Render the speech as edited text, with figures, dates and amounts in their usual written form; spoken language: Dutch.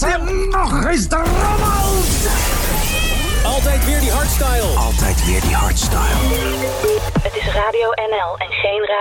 En nog eens de rommel! Altijd weer die hardstyle. Altijd weer die hardstyle. Het is Radio NL en geen